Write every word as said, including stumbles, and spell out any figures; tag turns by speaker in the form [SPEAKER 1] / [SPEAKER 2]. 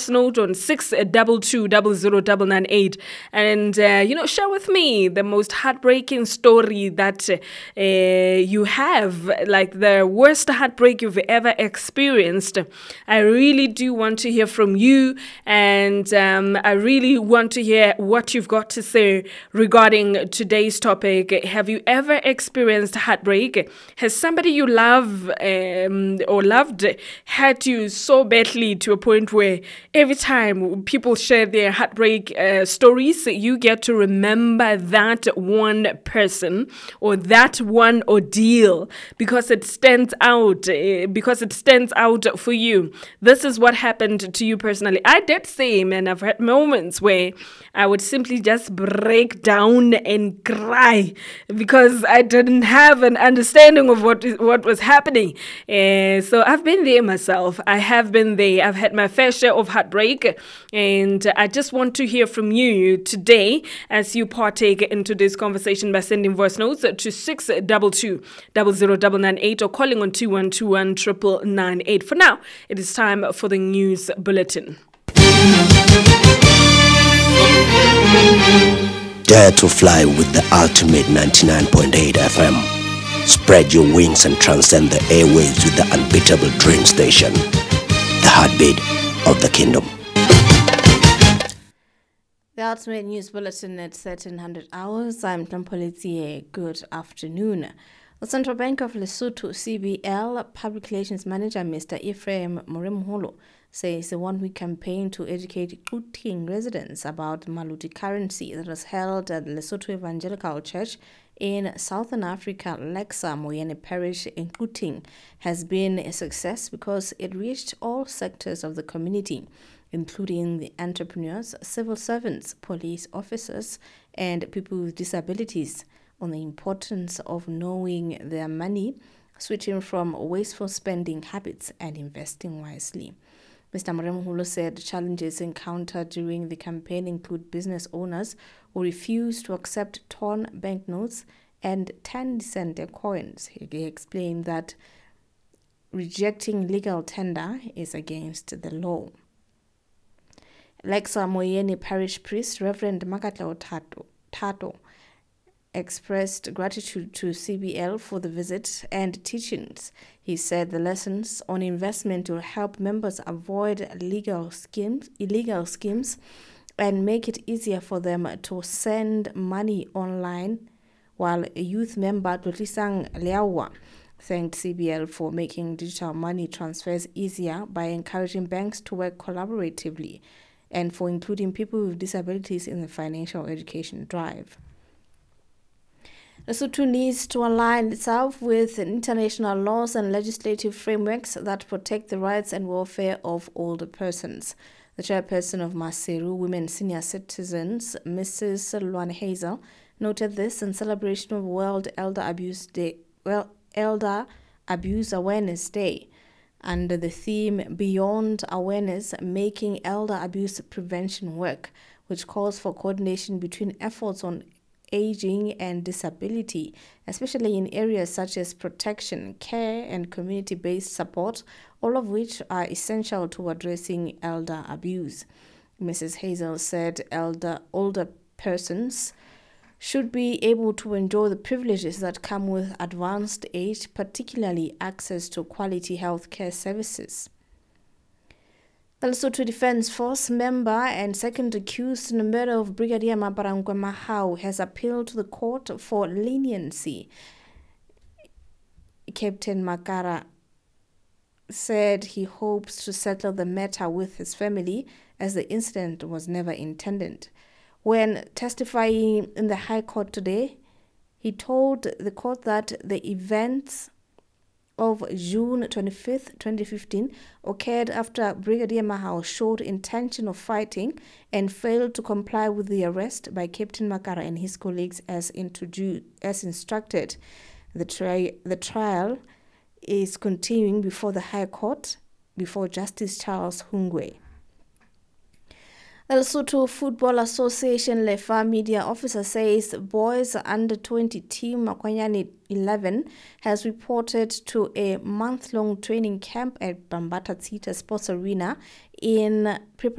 [SPEAKER 1] voice note on six double two double zero double nine eight and, uh, you know, share with me the most heartbreaking story that uh, you have, like the worst heartbreak you've ever experienced. I really do want to hear from you, and um, I really want to hear what you've got to say regarding today's topic. Have you ever experienced heartbreak? Has somebody you love um, or loved hurt you so badly to a point where every time people share their heartbreak uh, stories, you get to remember that one person or that one ordeal because it stands out, uh, because it stands out for you? This is what happened to you personally. I did same, and I've had moments where I would simply just break down and cry because I didn't have an understanding of what what was happening. Uh, so I've been there myself. I have been there. I've had my fair share of heartbreak, and I just want to hear from you today as you partake into this conversation by sending voice notes to six double two double zero double nine eight or calling on two one two one triple nine eight. For now, it is time for the news bulletin.
[SPEAKER 2] Dare to fly with the ultimate ninety-nine point eight F M. Spread your wings and transcend the airwaves with the unbeatable Dream Station, the heartbeat of the kingdom.
[SPEAKER 3] The Ultimate News Bulletin at thirteen hundred hours. I'm Tampolitie. Good afternoon. The Central Bank of Lesotho, C B L, Public Relations Manager Mister Ephraim Moremoholo, says a one-week campaign to educate Gauteng residents about Maluti currency that was held at the Lesotho Evangelical Church in Southern Africa, Lexa Moyene Parish in Gauteng, has been a success because it reached all sectors of the community, including the entrepreneurs, civil servants, police officers, and people with disabilities, on the importance of knowing their money, switching from wasteful spending habits, and investing wisely. Mister Moremoholo said challenges encountered during the campaign include business owners who refuse to accept torn banknotes and ten cent coins. He explained that rejecting legal tender is against the law. Lexa Moyene Parish Priest Reverend Makatla Tato, Tato expressed gratitude to C B L for the visit and teachings. He said the lessons on investment will help members avoid legal schemes, illegal schemes and make it easier for them to send money online, while a youth member, Dotlisang Leawa, thanked C B L for making digital money transfers easier by encouraging banks to work collaboratively and for including people with disabilities in the financial education drive. Lesotho needs to align itself with international laws and legislative frameworks that protect the rights and welfare of older persons. The chairperson of Maseru Women Senior Citizens, Missus Luan Hazel, noted this in celebration of World Elder Abuse Day, well, Elder Abuse Awareness Day, under the theme Beyond Awareness, Making Elder Abuse Prevention Work, which calls for coordination between efforts on aging and disability, especially in areas such as protection, care, and community-based support, all of which are essential to addressing elder abuse. Missus Hazel said elder older persons should be able to enjoy the privileges that come with advanced age, particularly access to quality health care services. The Lesotho Defence Force member and second accused in the murder of Brigadier Maparangwe Mahau has appealed to the court for leniency. Captain Makara said he hopes to settle the matter with his family as the incident was never intended. When testifying in the High Court today, he told the court that the events of June twenty-fifth, twenty fifteen occurred after Brigadier Mahau showed intention of fighting and failed to comply with the arrest by Captain Makara and his colleagues as, introdu- as instructed. The, tri- the trial is continuing before the High Court, before Justice Charles Hungwe. The Lesotho Football Association Lefa media officer says boys under twenty team Makwanyane eleven has reported to a month-long training camp at Bambata Tsita Sports Arena in preparation